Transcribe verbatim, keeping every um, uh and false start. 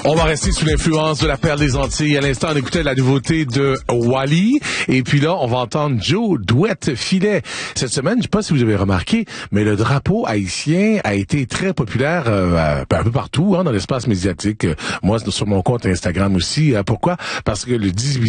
On va rester sous l'influence de la perle des Antilles. À l'instant, on écoutait la nouveauté de Wally. Et puis là, on va entendre Joe Douette-Filet. Cette semaine, je sais pas si vous avez remarqué, mais le drapeau haïtien a été très populaire euh, un peu partout hein, dans l'espace médiatique. Moi, sur mon compte Instagram aussi. Pourquoi? Parce que le dix-huit